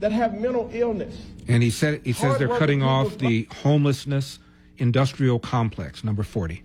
that have mental illness. And he says they're cutting off the homelessness industrial complex, number 40.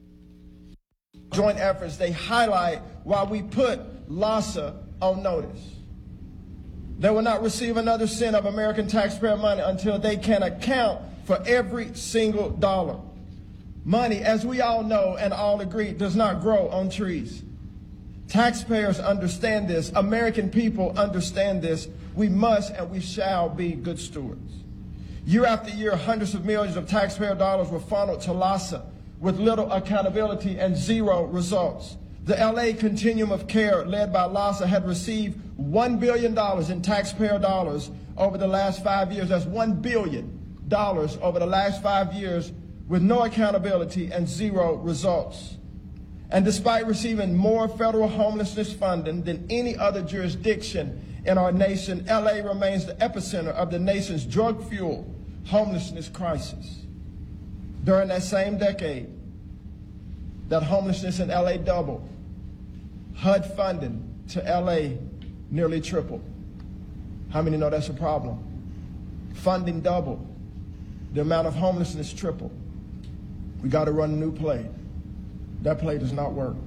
Joint efforts, they highlight why we put LAHSA on notice. They will not receive another cent of American taxpayer money until they can account for every single dollar. Money, as we all know and all agree, does not grow on trees. Taxpayers understand this. American people understand this. We must and we shall be good stewards. Year after year, hundreds of millions of taxpayer dollars were funneled to LAHSA with little accountability and zero results. The LA Continuum of Care, led by LAHSA, had received $1 billion in taxpayer dollars over the last 5 years. That's $1 billion over the last 5 years with no accountability and zero results. And despite receiving more federal homelessness funding than any other jurisdiction in our nation, LA remains the epicenter of the nation's drug-fueled homelessness crisis. During that same decade, that homelessness in LA doubled. HUD funding to LA nearly tripled. How many know that's a problem? Funding doubled. The amount of homelessness tripled. We got to run a new play. That play does not work.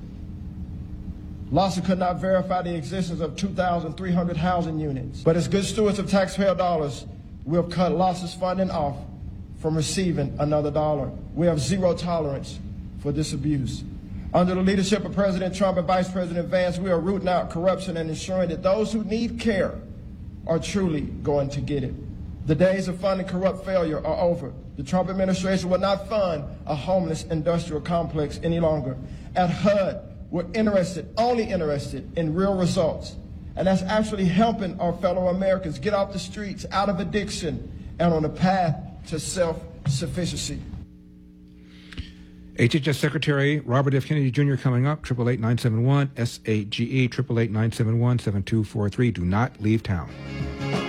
LAHSA could not verify the existence of 2,300 housing units, but as good stewards of taxpayer dollars, we'll cut LAHSA's funding off from receiving another dollar. We have zero tolerance for this abuse. Under the leadership of President Trump and Vice President Vance, we are rooting out corruption and ensuring that those who need care are truly going to get it. The days of funding corrupt failure are over. The Trump administration will not fund a homeless industrial complex any longer. At HUD, we're only interested in real results. And that's actually helping our fellow Americans get off the streets, out of addiction, and on a path to self-sufficiency. HHS Secretary Robert F. Kennedy Jr. coming up, 888-971-SAGE, 888-971-7243. Do not leave town.